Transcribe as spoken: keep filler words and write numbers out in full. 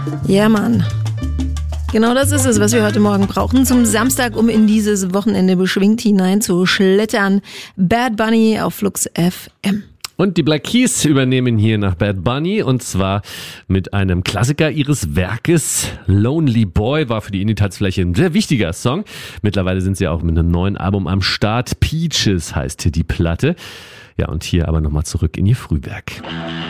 Ja, Mann. Genau das ist es, was wir heute Morgen brauchen. Zum Samstag, um in dieses Wochenende beschwingt hineinzuschlittern. Bad Bunny auf Flux F M. Und die Black Keys übernehmen hier nach Bad Bunny und zwar mit einem Klassiker ihres Werkes. Lonely Boy war für die Indie-Tanzfläche ein sehr wichtiger Song. Mittlerweile sind sie auch mit einem neuen Album am Start. Peaches heißt hier die Platte. Ja, und hier aber nochmal zurück in ihr Frühwerk.